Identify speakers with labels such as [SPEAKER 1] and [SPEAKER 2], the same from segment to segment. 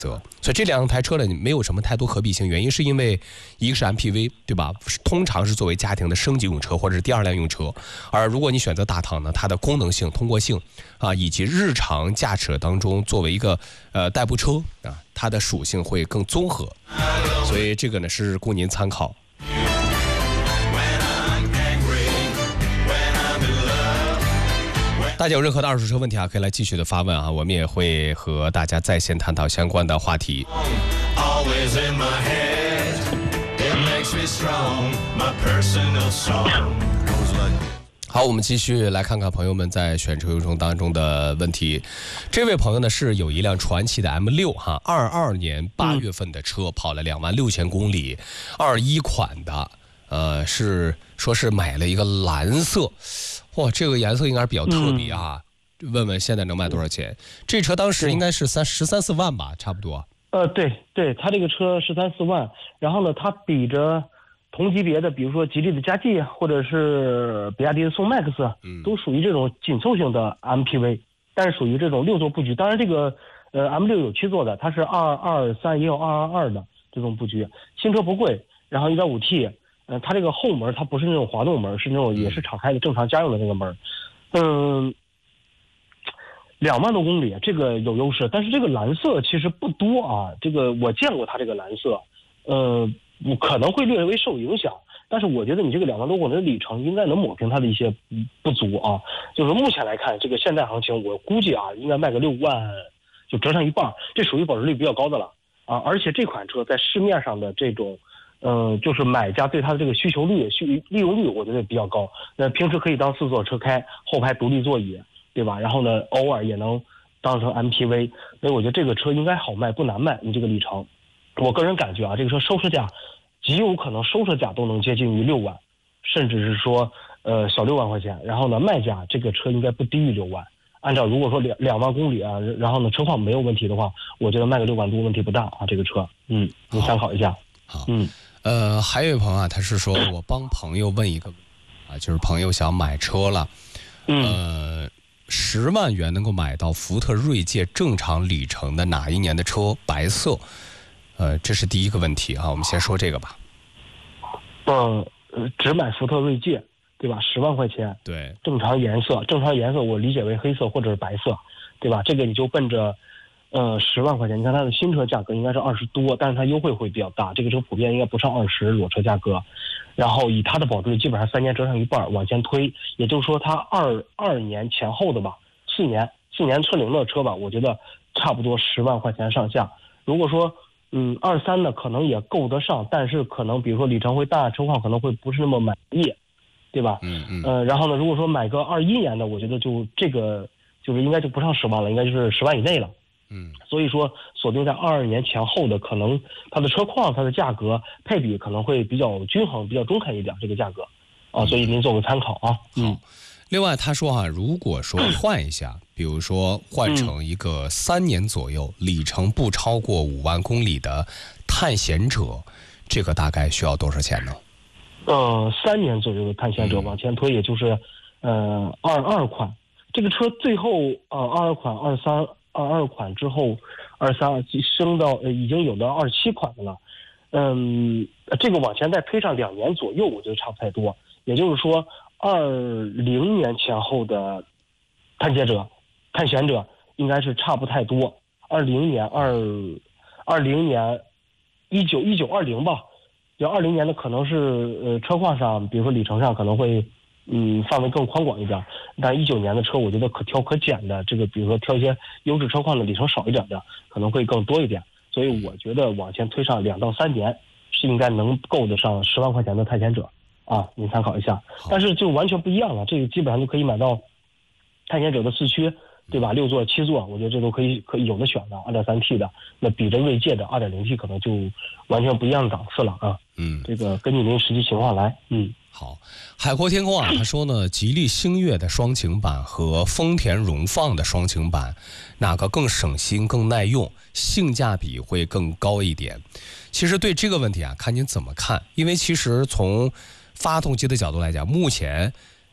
[SPEAKER 1] 所以这两台车呢没有什么太多可比性，原因是因为一个是 MPV 对吧，通常是作为家庭的升级用车或者是第二辆用车，而如果你选择大唐呢，它的功能性、通过性啊，以及日常驾驶当中作为一个代步车啊，它的属性会更综合，所以这个呢是供您参考。大家有任何的二手车问题啊，可以来继续的发问啊，我们也会和大家在线探讨相关的话题。好，我们继续来看看朋友们在选车过程当中的问题。这位朋友呢是有一辆传祺的 M6 哈，22年8月份的车，跑了26000公里，21款的，说是买了一个蓝色。哇，这个颜色应该是比较特别啊，问问现在能卖多少钱？这车当时应该是13-14万吧，差不多。
[SPEAKER 2] 对，它这个车13-14万，然后呢，它比着同级别的，比如说吉利的嘉际或者是比亚迪的宋 MAX，都属于这种紧凑型的 MPV， 但是属于这种6座布局。当然，这个M6有7座的，它是223也有222的这种布局。新车不贵，然后 1.5T。它这个后门它不是那种滑动门，是那种也是敞开的正常家用的那个门。2万多公里，这个有优势，但是这个蓝色其实不多啊。这个我见过它这个蓝色，可能会略微受影响，但是我觉得你这个2万多公里的里程应该能抹平它的一些不足啊。就是目前来看，这个现在行情，我估计啊，应该卖个6万，就折上一半，这属于保值率比较高的了啊。而且这款车在市面上的这种。就是买家对它的这个需求率、利用率，我觉得比较高。平时可以当4座车开，后排独立座椅，对吧？然后呢，偶尔也能当成 MPV， 所以我觉得这个车应该好卖，不难卖。你这个里程，我个人感觉啊，这个车收车价极有可能收车价都能接近于6万，甚至是说小6万块钱。然后呢，卖价这个车应该不低于6万。按照如果说2万公里啊，然后呢车况没有问题的话，我觉得卖个6万多问题不大啊。这个车，你参考一下。
[SPEAKER 1] 好，还有一位朋友啊，他是说我帮朋友问一个啊，就是朋友想买车了，10万元能够买到福特锐界正常里程的哪一年的车？白色，这是第一个问题啊，我们先说这个吧。
[SPEAKER 2] 只买福特锐界，对吧？10万块钱，
[SPEAKER 1] 对，
[SPEAKER 2] 正常颜色我理解为黑色或者是白色，对吧？这个你就奔着。10万块钱，你看它的新车价格应该是20多，但是它优惠会比较大，这个车普遍应该不上20裸车价格，然后以它的保值率基本上3年折上一半往前推，也就是说它22年前后的吧，4年车龄的车吧，我觉得差不多10万块钱上下。如果说23呢可能也够得上，但是可能比如说里程会大，车况可能会不是那么满意，对吧？然后呢，如果说买个21年的，我觉得就这个就是应该就不上10万了，应该就是10万以内了。所以说锁定在22年前后的，可能它的车况、它的价格配比可能会比较均衡、比较中肯一点，这个价格啊，所以您做个参考啊。
[SPEAKER 1] 好，另外他说如果说换一下，比如说换成一个3年左右、里程不超过5万公里的探险者，这个大概需要多少钱呢
[SPEAKER 2] ？3年左右的探险者往前推，也就是22款，这个车最后22款、22款之后，23升到已经有的27款的了，这个往前再推上2年左右，我觉得差不太多。也就是说，20年前后的探险者应该是差不太多。20年1920吧，就20年的可能是车况上，比如说里程上可能会。范围更宽广一点，但19年的车我觉得可挑可拣的，这个比如说挑一些优质车况的里程少一点的可能会更多一点，所以我觉得往前推上2到3年是应该能够得上10万块钱的探险者啊，您参考一下。但是就完全不一样了，这个基本上就可以买到探险者的4驱，对吧？6座、7座，我觉得这都可以有的选的。2.3T 的，那比着锐界的2.0T 可能就完全不一样的档次了啊。这个根据您实际情况来。
[SPEAKER 1] 好，海阔天空啊，他说呢，吉利星越的双擎版和丰田荣放的双擎版，哪个更省心、更耐用，性价比会更高一点？其实对这个问题啊，看您怎么看。因为其实从发动机的角度来讲，目前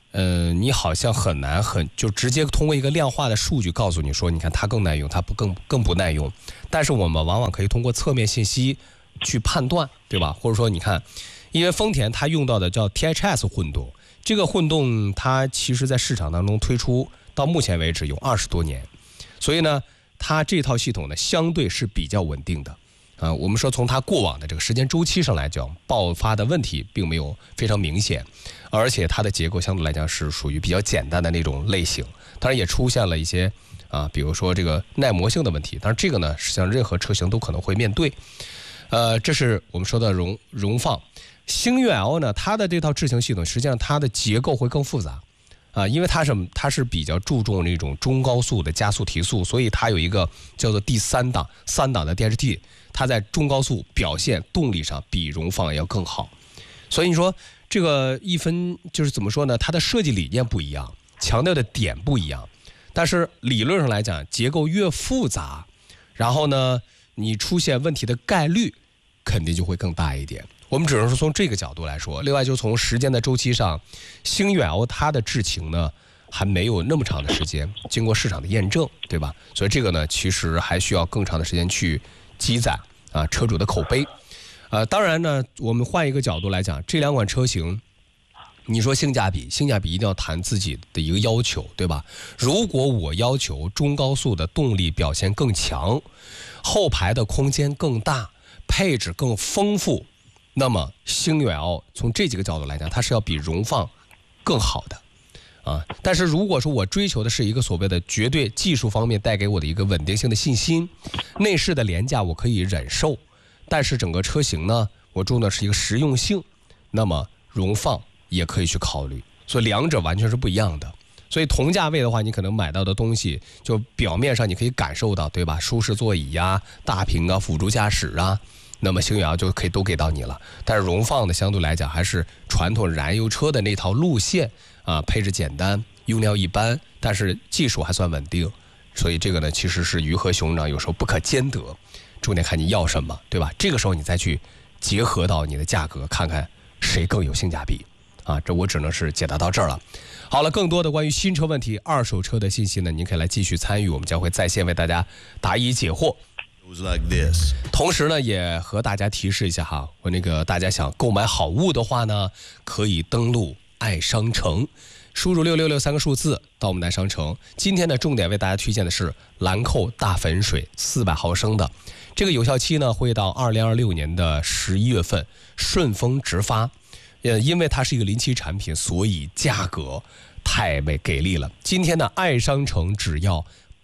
[SPEAKER 1] 你好像很难就直接通过一个量化的数据告诉你说，你看它更耐用，它更不耐用。但是我们往往可以通过侧面信息去判断，对吧？或者说你看，因为丰田它用到的叫 THS 混动，这个混动它其实在市场当中推出到目前为止有20多年，所以呢，它这套系统呢相对是比较稳定的。我们说从它过往的这个时间周期上来讲，爆发的问题并没有非常明显，而且它的结构相对来讲是属于比较简单的那种类型，当然也出现了一些比如说这个耐磨性的问题，当然这个呢实际上任何车型都可能会面对。这是我们说的荣放。星越 L 呢，它的这套智行系统实际上它的结构会更复杂因为它是比较注重那种中高速的加速提速，所以它有一个叫做第3档的 DHT， 它在中高速表现动力上比荣放要更好。所以你说这个一分就是怎么说呢？它的设计理念不一样，强调的点不一样，但是理论上来讲，结构越复杂，然后呢，你出现问题的概率肯定就会更大一点。我们只能说从这个角度来说，另外就从时间的周期上，星越 L 它的智行呢还没有那么长的时间经过市场的验证，对吧？所以这个呢其实还需要更长的时间去积攒车主的口碑。当然呢，我们换一个角度来讲，这两款车型，你说性价比一定要谈自己的一个要求，对吧？如果我要求中高速的动力表现更强，后排的空间更大，配置更丰富，那么星越 L 从这几个角度来讲，它是要比荣放更好的但是如果说我追求的是一个所谓的绝对技术方面带给我的一个稳定性的信心，内饰的廉价我可以忍受，但是整个车型呢，我重的是一个实用性，那么荣放也可以去考虑，所以两者完全是不一样的。所以同价位的话，你可能买到的东西，就表面上你可以感受到，对吧？舒适座椅大屏辅助驾驶那么星越 L 就可以都给到你了。但是荣放呢，相对来讲还是传统燃油车的那套路线配置简单，用料一般，但是技术还算稳定。所以这个呢，其实是鱼和熊掌有时候不可兼得，重点看你要什么，对吧？这个时候你再去结合到你的价格，看看谁更有性价比这我只能是解答到这儿了。好了，更多的关于新车问题、二手车的信息呢，您可以来继续参与，我们将会在线为大家答疑解惑。同时呢，也和大家提示一下我大家想购买好物的话呢，可以登录爱商城，输入6663个数字到我们的爱商城。今天的重点为大家推荐的是兰蔻大粉水400毫升的，这个有效期呢会到2026年的11月份，顺丰直发。因为它是一个临期产品，所以价格太给力了。今天的爱商城只要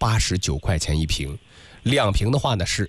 [SPEAKER 1] 89块钱一瓶，2瓶的话呢是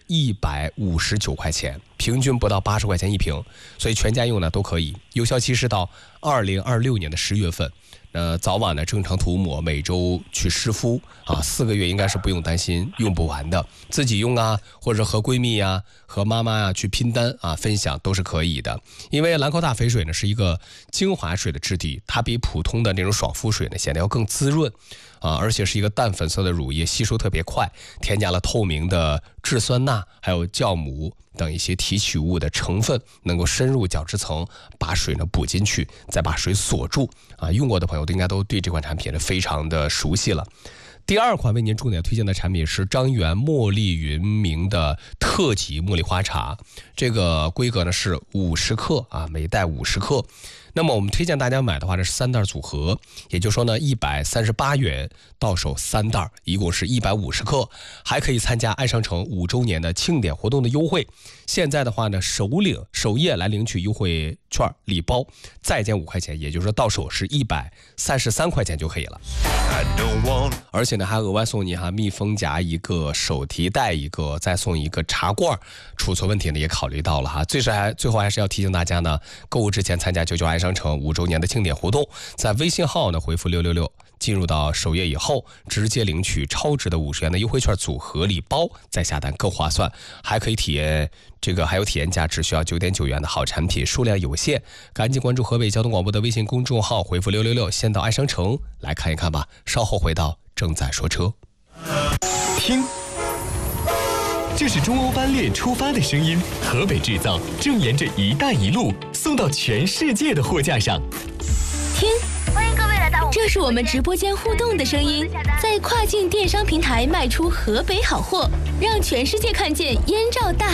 [SPEAKER 1] 159块钱，平均不到80块钱一瓶，所以全家用呢都可以。有效期是到2026年的10月份。早晚呢正常涂抹，每周去湿敷4个月应该是不用担心用不完的。自己用或者和闺蜜和妈妈去拼单分享都是可以的。因为兰蔻大肥水呢是一个精华水的质地，它比普通的那种爽肤水呢显得要更滋润而且是一个淡粉色的乳液，吸收特别快，添加了透明的质酸钠还有酵母等一些提取物的成分，能够深入角质层，把水呢补进去，再把水锁住用过的朋友都应该都对这款产品呢非常的熟悉了。第二款为您重点推荐的产品是张元茉莉云茗的特级茉莉花茶，这个规格呢是50克每袋50克。那么我们推荐大家买的话呢是3袋组合，也就是说呢138元到手3袋，一共是150克，还可以参加爱商城5周年的庆典活动的优惠。现在的话呢，首页来领取优惠券礼包，再减5块钱，也就是说到手是133块钱就可以了。而且呢还额外送你密封夹一个，手提袋一个，再送一个茶罐，储存问题呢也考虑到了最后还是要提醒大家呢，购物之前参加99爱商城5周年的庆典活动，在微信号呢回复666，进入到首页以后，直接领取超值的50元的优惠券组合礼包，再下单更划算，还可以体验还有体验价，只需要9.9元的好产品，数量有限，赶紧关注河北交通广播的微信公众号，回复666，先到爱商城来看一看吧。稍后回到正在说车。
[SPEAKER 3] 听，这是中欧班列出发的声音，河北制造正沿着“一带一路”送到全世界的货架上。
[SPEAKER 4] 听，欢迎各位来到我们就是我们直播间互动的声音，在跨境电商平台卖出河北好货，让全世界看见燕赵大